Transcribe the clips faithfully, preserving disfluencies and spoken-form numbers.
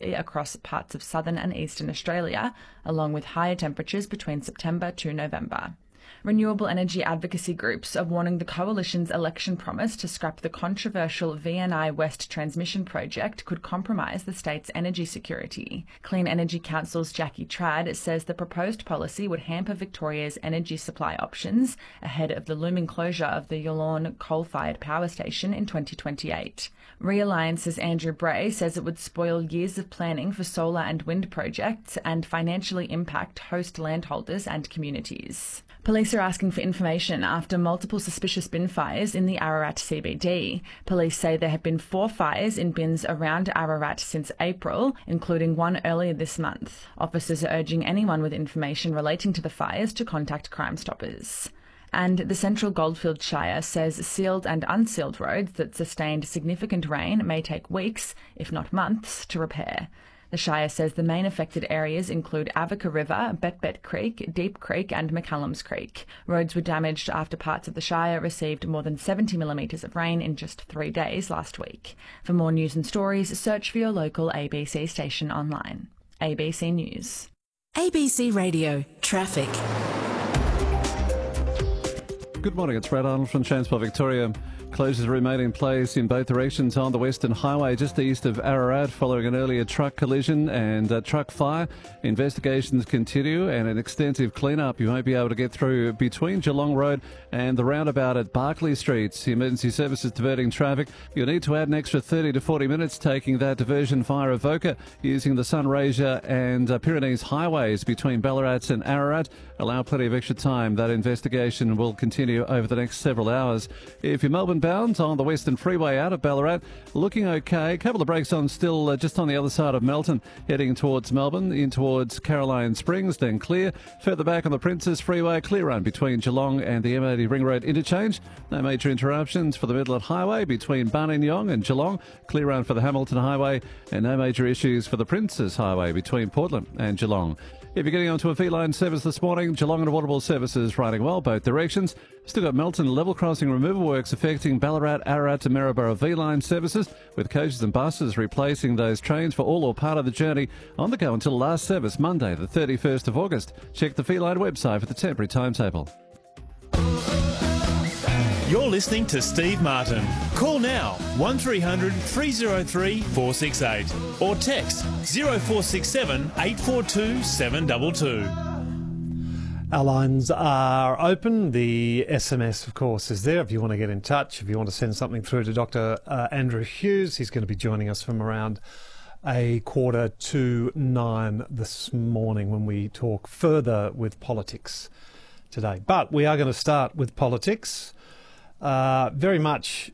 rapidly across parts of southern and eastern Australia, along with higher temperatures between September to November. Renewable energy advocacy groups are warning the Coalition's election promise to scrap the controversial V N I West transmission project could compromise the state's energy security. Clean Energy Council's Jackie Trad says the proposed policy would hamper Victoria's energy supply options ahead of the looming closure of the Yallourn coal-fired power station in twenty twenty-eight. Realliance's Andrew Bray says it would spoil years of planning for solar and wind projects and financially impact host landholders and communities. Police are asking for information after multiple suspicious bin fires in the Ararat C B D. Police say there have been four fires in bins around Ararat since April, including one earlier this month. Officers are urging anyone with information relating to the fires to contact Crime Stoppers. And the Central Goldfields Shire says sealed and unsealed roads that sustained significant rain may take weeks, if not months, to repair. The Shire says the main affected areas include Avoca River, Betbet Creek, Deep Creek and McCallum's Creek. Roads were damaged after parts of the Shire received more than seventy millimetres of rain in just three days last week. For more news and stories, search for your local A B C station online. A B C News. A B C Radio Traffic. Good morning, it's Brad Arnold from Transport Victoria. Closures remain in place in both directions on the Western Highway just east of Ararat following an earlier truck collision and a truck fire. Investigations continue and an extensive clean-up. You won't be able to get through between Geelong Road and the roundabout at Barclay Street. The emergency services diverting traffic. You'll need to add an extra thirty to forty minutes taking that diversion via Avoca using the Sunraysia and uh, Pyrenees highways between Ballarat and Ararat. Allow plenty of extra time. That investigation will continue over the next several hours. If you're Melbourne bound on the Western Freeway out of Ballarat, looking okay. A couple of brakes on still uh, just on the other side of Melton, heading towards Melbourne, in towards Caroline Springs, then clear. Further back on the Princess Freeway, clear run between Geelong and the M eighty Ring Road interchange. No major interruptions for the Midland Highway between Buninyong and Geelong. Clear run for the Hamilton Highway and no major issues for the Princess Highway between Portland and Geelong. If you're getting onto a V-line service this morning, Geelong and Waterville services running well, both directions. Still got Melton level crossing removal works affecting Ballarat, Ararat to Maryborough V-line services, with coaches and buses replacing those trains for all or part of the journey on the go until last service Monday, the thirty-first of August. Check the V-line website for the temporary timetable. You're listening to Steve Martin. Call now one three hundred three oh three four six eight or text zero four six seven eight four two seven two two. Our lines are open. The S M S, of course, is there if you want to get in touch, if you want to send something through to Doctor Uh, Andrew Hughes. He's going to be joining us from around a quarter to nine this morning when we talk further with politics today. But we are going to start with politics. Uh, very much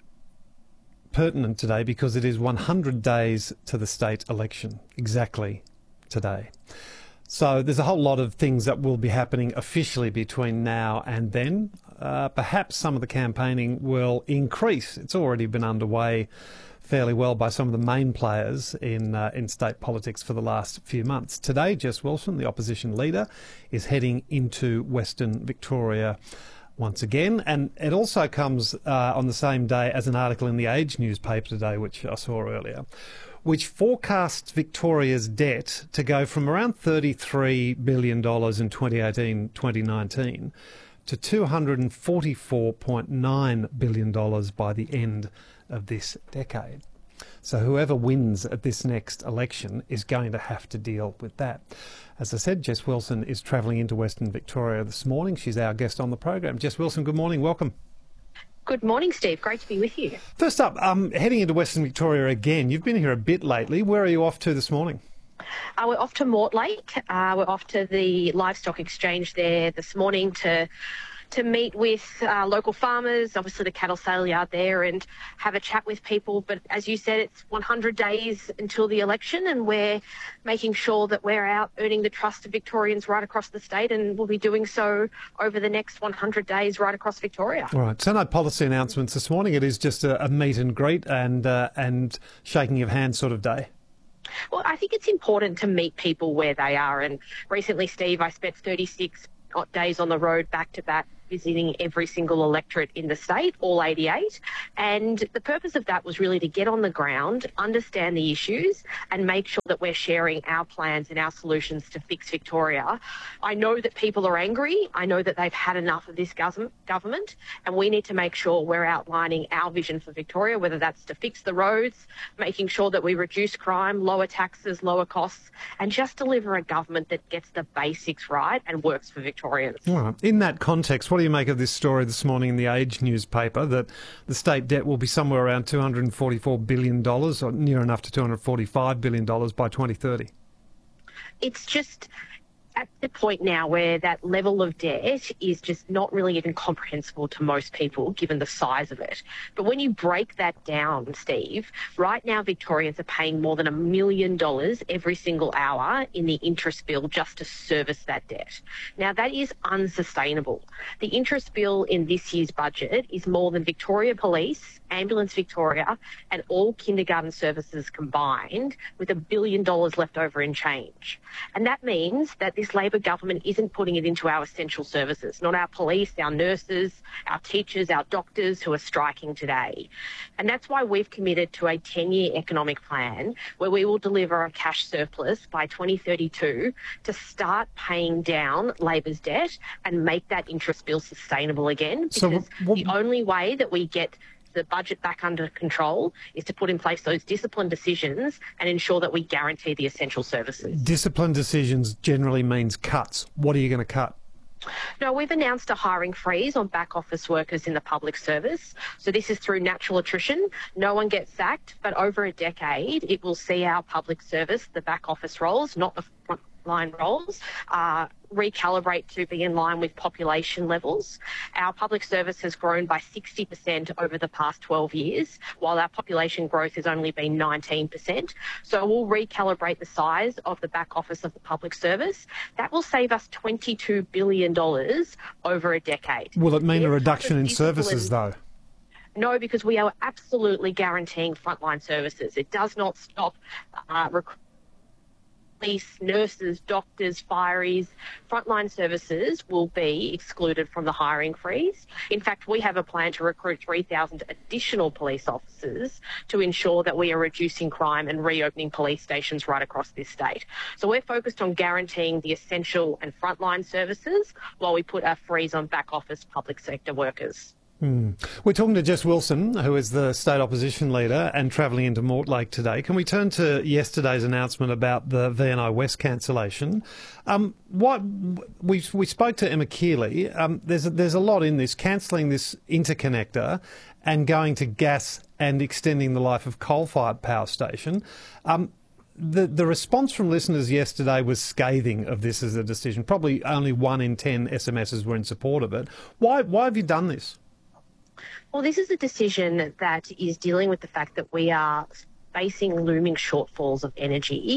pertinent today because it is one hundred days to the state election, exactly today. So there's a whole lot of things that will be happening officially between now and then. Uh, perhaps some of the campaigning will increase. It's already been underway fairly well by some of the main players in uh, in state politics for the last few months. Today, Jess Wilson, the opposition leader, is heading into Western Victoria once again, and it also comes uh, on the same day as an article in the Age newspaper today, which I saw earlier, which forecasts Victoria's debt to go from around thirty-three billion dollars in twenty eighteen twenty nineteen to two hundred forty-four point nine billion dollars by the end of this decade. So whoever wins at this next election is going to have to deal with that. As I said, Jess Wilson is travelling into Western Victoria this morning. She's our guest on the program. Jess Wilson, good morning. Welcome. Good morning, Steve. Great to be with you. First up, um, heading into Western Victoria again. You've been here a bit lately. Where are you off to this morning? Uh, we're off to Mortlake. Uh, we're off to the livestock exchange there this morning to to meet with uh, local farmers, obviously the cattle sale yard there, and have a chat with people. But as you said, it's one hundred days until the election, and we're making sure that we're out earning the trust of Victorians right across the state, and we'll be doing so over the next one hundred days right across Victoria. All right. So no policy announcements this morning. It is just a, a meet and greet and uh, and shaking of hands sort of day. Well, I think it's important to meet people where they are. And recently, Steve, I spent thirty-six days on the road back to back visiting every single electorate in the state, all eighty-eight. And the purpose of that was really to get on the ground, understand the issues, and make sure that we're sharing our plans and our solutions to fix Victoria. I know that people are angry. I know that they've had enough of this government, and we need to make sure we're outlining our vision for Victoria, whether that's to fix the roads, making sure that we reduce crime, lower taxes, lower costs, and just deliver a government that gets the basics right and works for Victorians. Well, in that context, what do you make of this story this morning in the Age newspaper that the state debt will be somewhere around two hundred forty-four billion dollars, or near enough to two hundred forty-five billion dollars by twenty thirty? It's just at the point now where that level of debt is just not really even comprehensible to most people, given the size of it. But when you break that down, Steve, right now Victorians are paying more than a million dollars every single hour in the interest bill just to service that debt. Now, that is unsustainable. The interest bill in this year's budget is more than Victoria Police, Ambulance Victoria, and all kindergarten services combined, with a billion dollars left over in change. And that means that this Labor government isn't putting it into our essential services, not our police, our nurses, our teachers, our doctors who are striking today. And that's why we've committed to a ten-year economic plan where we will deliver a cash surplus by twenty thirty-two to start paying down Labor's debt and make that interest bill sustainable again. Because So what- the only way that we get the budget back under control is to put in place those disciplined decisions and ensure that we guarantee the essential services. Disciplined decisions generally means cuts. What are you going to cut? No, we've announced a hiring freeze on back office workers in the public service. So this is through natural attrition. No one gets sacked, but over a decade, it will see our public service, the back office roles, not the front line roles, uh, recalibrate to be in line with population levels. Our public service has grown by sixty percent over the past twelve years, while our population growth has only been nineteen percent. So we'll recalibrate the size of the back office of the public service. That will save us twenty-two billion dollars over a decade. Will it mean Yes, a reduction in discipline- services, though? No, because we are absolutely guaranteeing frontline services. It does not stop uh, recruitment. Police, nurses, doctors, fireys, frontline services will be excluded from the hiring freeze. In fact, we have a plan to recruit three thousand additional police officers to ensure that we are reducing crime and reopening police stations right across this state. So we're focused on guaranteeing the essential and frontline services while we put a freeze on back office public sector workers. Hmm. We're talking to Jess Wilson, who is the state opposition leader and travelling into Mortlake today. Can we turn to yesterday's announcement about the V and I West cancellation? Um, what we we spoke to Emma Keeley. Um, there's a, there's a lot in this, cancelling this interconnector and going to gas and extending the life of coal-fired power station. Um, The the response from listeners yesterday was scathing of this as a decision. Probably only one in ten S M Ss were in support of it. Why why have you done this? Well, this is a decision that is dealing with the fact that we are facing looming shortfalls of energy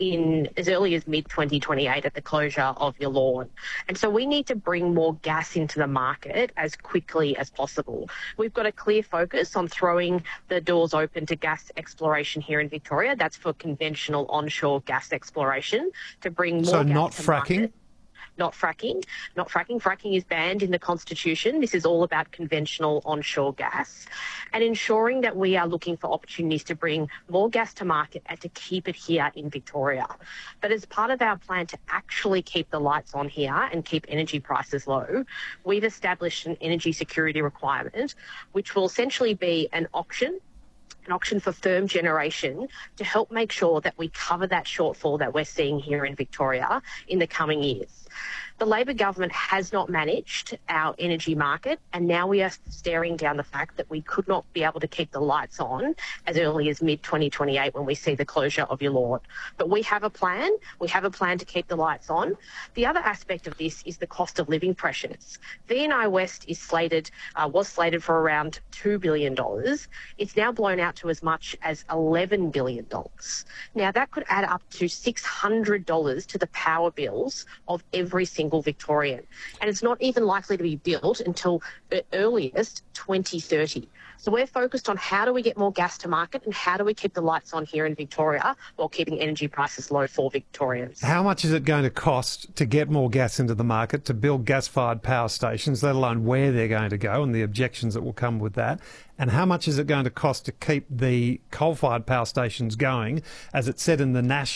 in as early as mid twenty twenty-eight at the closure of Yallourn. And so we need to bring more gas into the market as quickly as possible. We've got a clear focus on throwing the doors open to gas exploration here in Victoria. That's for conventional onshore gas exploration to bring more So gas not to fracking? market. Not fracking, not fracking. Fracking is banned in the Constitution. This is all about conventional onshore gas and ensuring that we are looking for opportunities to bring more gas to market and to keep it here in Victoria. But as part of our plan to actually keep the lights on here and keep energy prices low, we've established an energy security requirement, which will essentially be an auction an auction for firm generation to help make sure that we cover that shortfall that we're seeing here in Victoria in the coming years. The Labor government has not managed our energy market, and now we are staring down the fact that we could not be able to keep the lights on as early as mid twenty twenty-eight when we see the closure of Yallourn. But we have a plan. We have a plan to keep the lights on. The other aspect of this is the cost of living pressures. V and I West is slated, uh, was slated for around two billion dollars. It's now blown out to as much as eleven billion dollars. Now, that could add up to six hundred dollars to the power bills of every every single Victorian. And it's not even likely to be built until at earliest twenty thirty. So we're focused on how do we get more gas to market and how do we keep the lights on here in Victoria while keeping energy prices low for Victorians. How much is it going to cost to get more gas into the market, to build gas-fired power stations, let alone where they're going to go and the objections that will come with that? And how much is it going to cost to keep the coal-fired power stations going, as it said in the national